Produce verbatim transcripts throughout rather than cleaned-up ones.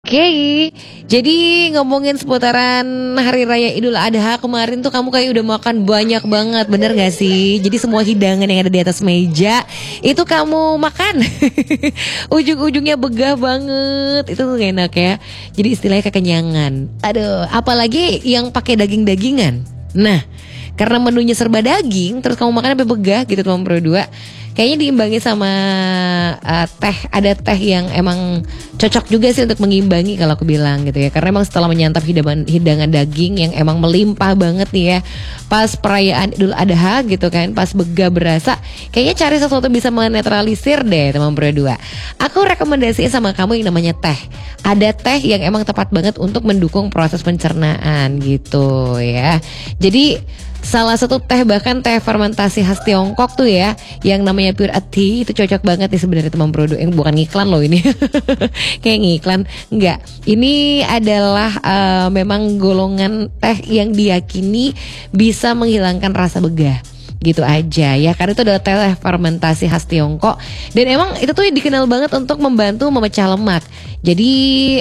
Oke, jadi ngomongin seputaran Hari Raya Idul Adha kemarin tuh kamu kayak udah makan banyak banget, bener gak sih? Jadi semua hidangan yang ada di atas meja itu kamu makan. Ujung-ujungnya begah banget, itu tuh gak enak ya. Jadi istilahnya kekenyangan. Aduh, apalagi yang pakai daging-dagingan. Nah, karena menunya serba daging, terus kamu makan sampai begah gitu teman berdua. Kayaknya diimbangi sama uh, teh, ada teh yang emang cocok juga sih untuk mengimbangi kalau aku bilang gitu ya. Karena emang setelah menyantap hidangan, hidangan daging yang emang melimpah banget nih ya, pas perayaan Idul Adha gitu kan, pas begah berasa, kayaknya cari sesuatu bisa menetralisir deh teman berdua. Aku rekomendasiin sama kamu yang namanya teh. Ada teh yang emang tepat banget untuk mendukung proses pencernaan gitu ya. Jadi salah satu teh, bahkan teh fermentasi khas Tiongkok tuh ya, yang namanya Pure Tea, itu cocok banget nih sebenarnya teman produk. Yang bukan ngiklan loh ini. Kayak ngiklan, enggak. Ini adalah uh, memang golongan teh yang diyakini bisa menghilangkan rasa begah. Gitu aja ya, karena itu adalah teh fermentasi khas Tiongkok. Dan emang itu tuh dikenal banget untuk membantu memecah lemak. Jadi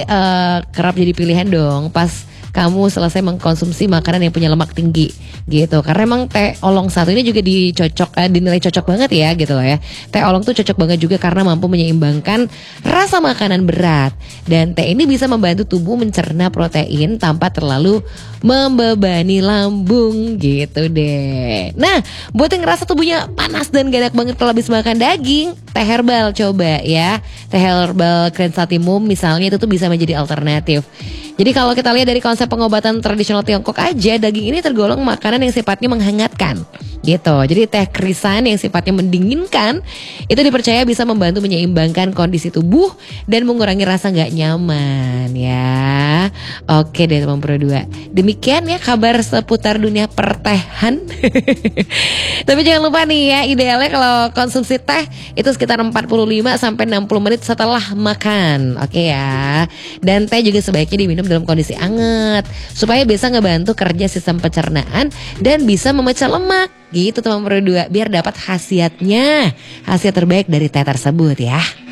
uh, kerap jadi pilihan dong pas kamu selesai mengkonsumsi makanan yang punya lemak tinggi gitu. Karena emang teh olong satu ini juga dicocok, eh, dinilai cocok banget ya gitu loh ya. Teh olong tuh cocok banget juga karena mampu menyeimbangkan rasa makanan berat. Dan teh ini bisa membantu tubuh mencerna protein tanpa terlalu membebani lambung gitu deh. Nah, buat yang ngerasa tubuhnya panas dan gak enak banget kalau habis makan daging, teh herbal coba ya. Teh herbal Chrysanthemum misalnya, itu tuh bisa menjadi alternatif. Jadi kalau kita lihat dari konsep pengobatan tradisional Tiongkok aja, daging ini tergolong makanan yang sifatnya menghangatkan gitu. Jadi teh krisan yang sifatnya mendinginkan itu dipercaya bisa membantu menyeimbangkan kondisi tubuh dan mengurangi rasa gak nyaman ya. Oke deh teman berdua, demikian ya kabar seputar dunia pertehan. Tapi jangan lupa nih ya, idealnya kalau konsumsi teh itu sekitar empat puluh lima sampai enam puluh menit setelah makan. Oke ya. Dan teh juga sebaiknya diminum dalam kondisi anget supaya bisa ngebantu kerja sistem pencernaan dan bisa memecah lemak gitu teman berdua, biar dapat khasiatnya, khasiat terbaik dari teh tersebut ya.